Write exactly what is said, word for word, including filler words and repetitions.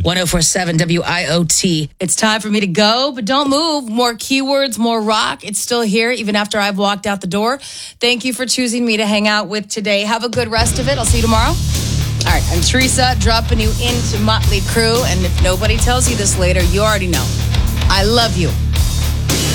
one oh four point seven W I O T. It's time for me to go, but don't move. More keywords, more rock. It's still here even after I've walked out the door. Thank you for choosing me to hang out with today. Have a good rest of it. I'll see you tomorrow. All right, I'm Teresa, dropping you into Motley Crue. And if nobody tells you this later, you already know. I love you.